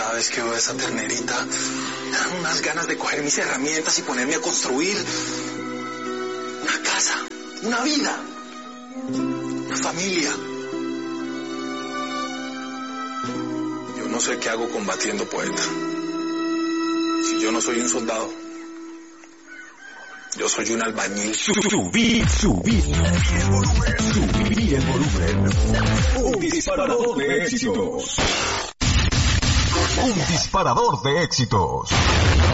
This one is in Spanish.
cada vez que veo a esa ternerita, me dan unas ganas de coger mis herramientas y ponerme a construir una casa, una vida, una familia. Yo no sé qué hago combatiendo, poeta. Si yo no soy un soldado, yo soy un albañil. Subir el volumen. Un disparador de éxitos. Un disparador de éxitos.